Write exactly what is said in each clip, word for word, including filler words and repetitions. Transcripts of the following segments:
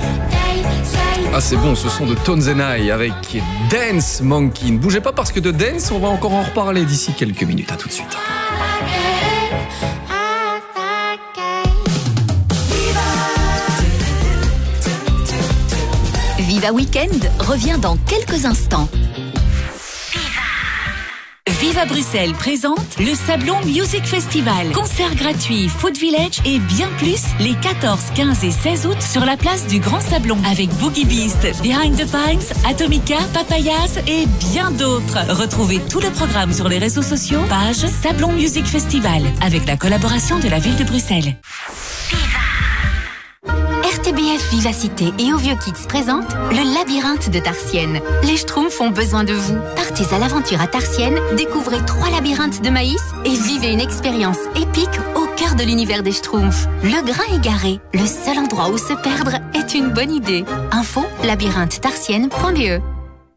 Ah c'est bon, ce son de Tones and I avec Dance Monkey. Ne bougez pas parce que de dance, on va encore en reparler d'ici quelques minutes. À tout de suite. Viva Weekend revient dans quelques instants. Viva Bruxelles présente le Sablon Music Festival. Concert gratuit, Food Village et bien plus les quatorze, quinze et seize août sur la place du Grand Sablon avec Boogie Beast, Behind the Pines, Atomica, Papayas et bien d'autres. Retrouvez tout le programme sur les réseaux sociaux, page Sablon Music Festival avec la collaboration de la ville de Bruxelles. R T B F Vivacité et Au Vieux Kids présente le labyrinthe de Tarsienne. Les Schtroumpfs ont besoin de vous. Partez à l'aventure à Tarsienne, découvrez trois labyrinthes de maïs et vivez une expérience épique au cœur de l'univers des Schtroumpfs. Le Grain égaré, le seul endroit où se perdre est une bonne idée. Info labyrinthe tarsienne point b e.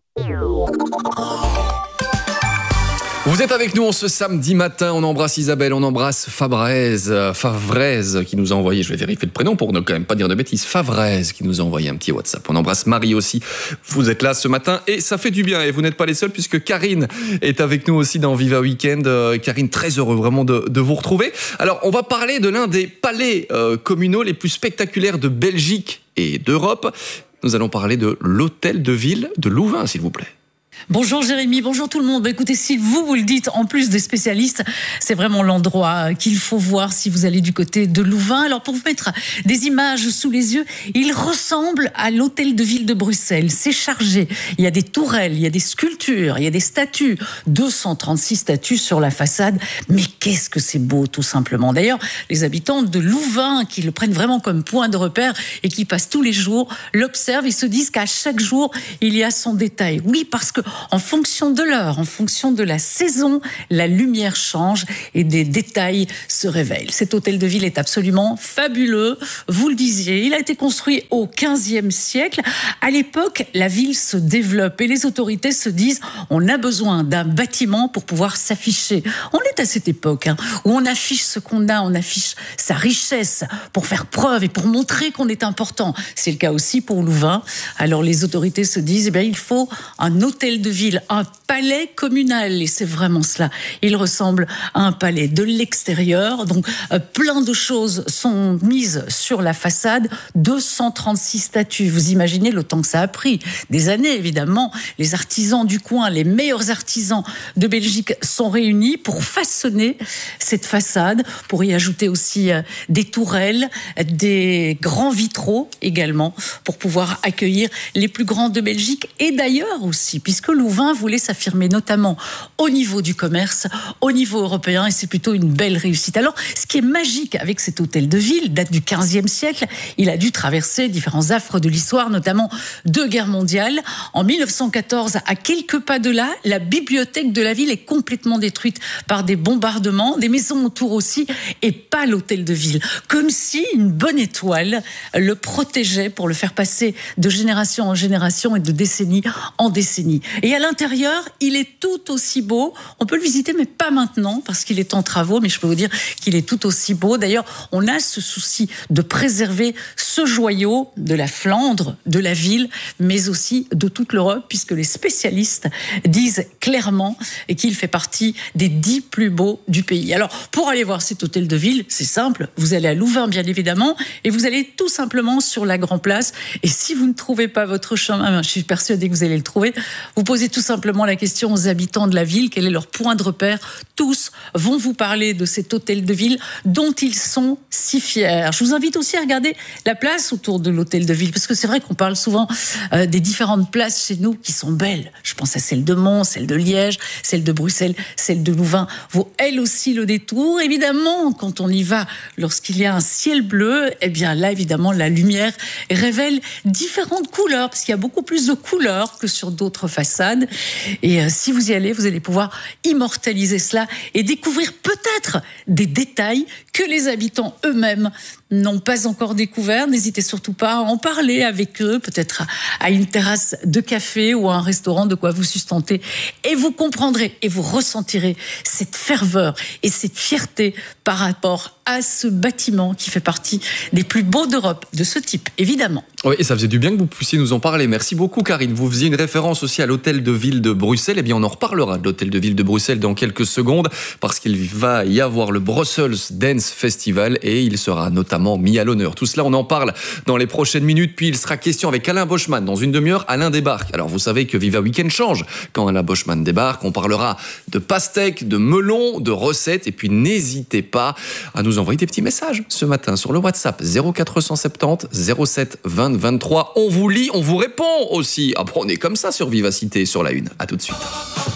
Vous êtes avec nous en ce samedi matin, on embrasse Isabelle, on embrasse Fabraise, Favraise qui nous a envoyé, je vais vérifier le prénom pour ne quand même pas dire de bêtises, Favraise qui nous a envoyé un petit WhatsApp. On embrasse Marie aussi, vous êtes là ce matin et ça fait du bien et vous n'êtes pas les seuls puisque Karine est avec nous aussi dans Viva Weekend. Euh, Karine, très heureux vraiment de, de vous retrouver. Alors on va parler de l'un des palais euh, communaux les plus spectaculaires de Belgique et d'Europe. Nous allons parler de l'hôtel de ville de Louvain s'il vous plaît. Bonjour Jérémy, bonjour tout le monde. Bah, écoutez, si vous vous le dites, en plus des spécialistes, c'est vraiment l'endroit qu'il faut voir si vous allez du côté de Louvain. Alors pour vous mettre des images sous les yeux, il ressemble à l'hôtel de ville de Bruxelles. C'est chargé. Il y a des tourelles, il y a des sculptures, il y a des statues. deux cent trente-six statues sur la façade. Mais qu'est-ce que c'est beau tout simplement. D'ailleurs, les habitants de Louvain qui le prennent vraiment comme point de repère et qui passent tous les jours, l'observent et se disent qu'à chaque jour, il y a son détail. Oui, parce que en fonction de l'heure, en fonction de la saison, la lumière change et des détails se révèlent. Cet hôtel de ville est absolument fabuleux. Vous le disiez, il a été construit au quinzième siècle. À l'époque, la ville se développe et les autorités se disent on a besoin d'un bâtiment pour pouvoir s'afficher. On est à cette époque hein, où on affiche ce qu'on a, on affiche sa richesse pour faire preuve et pour montrer qu'on est important. C'est le cas aussi pour Louvain. Alors les autorités se disent eh bien, il faut un hôtel de ville, un palais communal et c'est vraiment cela. Il ressemble à un palais de l'extérieur, donc euh, plein de choses sont mises sur la façade, deux cent trente-six statues. Vous imaginez le temps que ça a pris, des années évidemment. Les artisans du coin, les meilleurs artisans de Belgique sont réunis pour façonner cette façade, pour y ajouter aussi euh, des tourelles, des grands vitraux également, pour pouvoir accueillir les plus grands de Belgique et d'ailleurs aussi, puisque Louvain voulait s'affirmer notamment au niveau du commerce, au niveau européen, et c'est plutôt une belle réussite. Alors, ce qui est magique avec cet hôtel de ville, date du quinzième siècle, il a dû traverser différents affres de l'histoire, notamment deux guerres mondiales. En mille neuf cent quatorze, à quelques pas de là, la bibliothèque de la ville est complètement détruite par des bombardements, des maisons autour aussi, et pas l'hôtel de ville. Comme si une bonne étoile le protégeait pour le faire passer de génération en génération et de décennie en décennie. Et à l'intérieur, il est tout aussi beau. On peut le visiter, mais pas maintenant, parce qu'il est en travaux, mais je peux vous dire qu'il est tout aussi beau. D'ailleurs, on a ce souci de préserver ce joyau de la Flandre, de la ville, mais aussi de toute l'Europe, puisque les spécialistes disent clairement qu'il fait partie des dix plus beaux du pays. Alors, pour aller voir cet hôtel de ville, c'est simple. Vous allez à Louvain, bien évidemment, et vous allez tout simplement sur la Grand Place. Et si vous ne trouvez pas votre chemin, je suis persuadée que vous allez le trouver, vous posez tout simplement la question aux habitants de la ville, quel est leur point de repère. Tous vont vous parler de cet hôtel de ville dont ils sont si fiers. Je vous invite aussi à regarder la place autour de l'hôtel de ville, parce que c'est vrai qu'on parle souvent euh, des différentes places chez nous qui sont belles. Je pense à celle de Mons, celle de Liège, celle de Bruxelles, celle de Louvain. Vaut elle aussi le détour. Évidemment, quand on y va, lorsqu'il y a un ciel bleu, eh bien là, évidemment, la lumière révèle différentes couleurs, parce qu'il y a beaucoup plus de couleurs que sur d'autres façades. Et euh, si vous y allez, vous allez pouvoir immortaliser cela et découvrir peut-être des détails que les habitants eux-mêmes n'ont pas encore découvert. N'hésitez surtout pas à en parler avec eux, peut-être à une terrasse de café ou à un restaurant, de quoi vous sustenter. Et vous comprendrez et vous ressentirez cette ferveur et cette fierté par rapport à ce bâtiment qui fait partie des plus beaux d'Europe, de ce type, évidemment. Oui, et ça faisait du bien que vous puissiez nous en parler. Merci beaucoup, Karine. Vous faisiez une référence aussi à l'hôtel de ville de Bruxelles. Eh bien, on en reparlera de l'hôtel de ville de Bruxelles dans quelques secondes, parce qu'il va y avoir le Brussels Dance Festival et il sera notamment mis à l'honneur. Tout cela, on en parle dans les prochaines minutes. Puis il sera question avec Alain Boschman. Dans une demi-heure, Alain débarque. Alors, vous savez que Viva Weekend change quand Alain Boschman débarque. On parlera de pastèques, de melons, de recettes. Et puis, n'hésitez pas à nous envoyer des petits messages ce matin sur le WhatsApp zéro quatre cent soixante-dix zéro sept vingt vingt-trois. On vous lit, on vous répond aussi. Après, on est comme ça sur Vivacité, sur la une. À tout de suite.